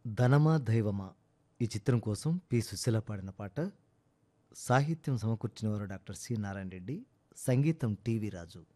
ధనమా దైవమా ఈ చిత్రం కోసం పి సుశీల పాడిన పాట. సాహిత్యం సమకూర్చిన వారు డాక్టర్ సి నారాయణ రెడ్డి, సంగీతం టీవి రాజు.